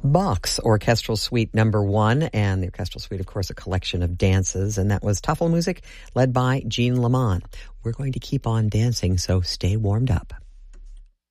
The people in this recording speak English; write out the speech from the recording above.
Bach's Orchestral Suite Number 1, and the Orchestral Suite, of course, a collection of dances, and that was Tafelmusik, led by Jean Lamont. We're going to keep on dancing, so stay warmed up.